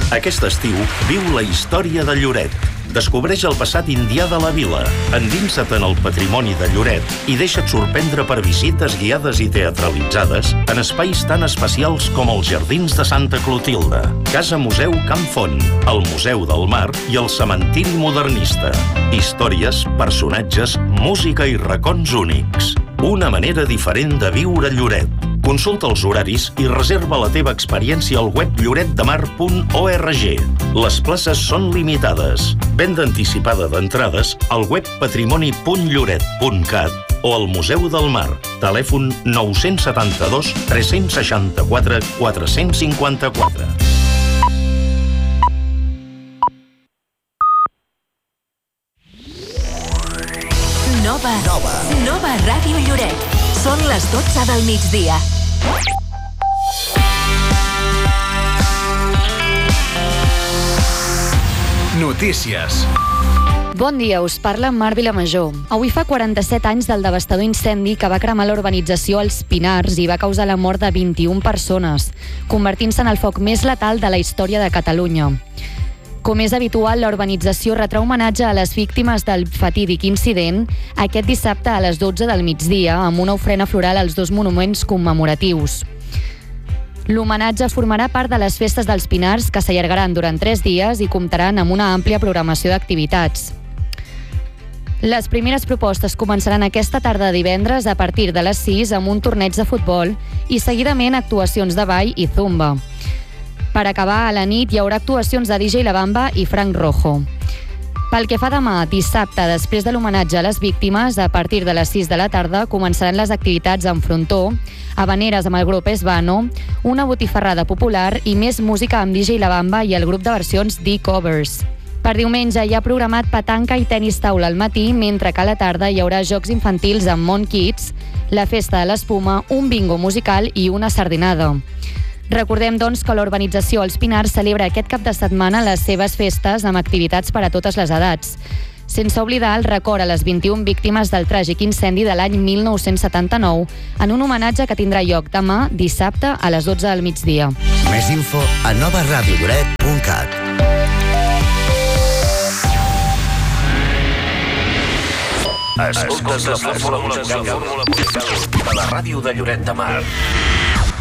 Aquest estiu viu la història de Lloret. Descobreix el passat indià de la vila, endinsa't en el patrimoni de Lloret i deixa't sorprendre per visites guiades i teatralitzades en espais tan especials com els Jardins de Santa Clotilde, Casa Museu Camp Font, el Museu del Mar i el Cementiri Modernista. Històries, personatges, música i racons únics. Una manera diferent de viure Lloret. Consulta els horaris i reserva la teva experiència al web lloretdemar.org. Les places són limitades. Venda anticipada d'entrades al web patrimoni.lloret.cat o al Museu del Mar. Telèfon 972 364 454. Nova Ràdio Lloret. Són les 12 del migdia. Notícies. Bon dia, us parla Mar Vilamajor. Avui fa 47 anys del devastador incendi que va cremar l'urbanització Els Pinars i va causar la mort de 21 persones, convertint-se en el foc més letal de la història de Catalunya. Com és habitual, la urbanització retrà homenatge a les víctimes del fatídic incident aquest dissabte a les 12 del migdia amb una ofrena floral als dos monuments commemoratius. L'homenatge formarà part de les festes dels Pinars que s'allargaran durant 3 dies i comptaran amb una àmplia programació d'activitats. Les primeres propostes començaran aquesta tarda de divendres a partir de les 6 amb un torneig de futbol i seguidament actuacions de ball i zumba. Per acabar, a la nit hi haurà actuacions de DJ La Bamba i Frank Rojo. Pel que fa demà, dissabte, després de l'homenatge a les víctimes, a partir de les 6 de la tarda començaran les activitats en frontó, habaneres amb el grup Esbano, una botifarrada popular i més música amb DJ La Bamba i el grup de versions D-Covers. Per diumenge hi ha programat petanca i tenis taula al matí, mentre que a la tarda hi haurà jocs infantils amb Mont Kids, la festa de l'espuma, un bingo musical i una sardinada. Recordem, doncs, que l'urbanització Els Pinars celebra aquest cap de setmana les seves festes amb activitats per a totes les edats, sense oblidar el record a les 21 víctimes del tràgic incendi de l'any 1979 en un homenatge que tindrà lloc demà, dissabte, a les 12 del migdia. Més info a novaradiolloret.cat. Escoltes la fórmula musical de la ràdio de Lloret de Mar.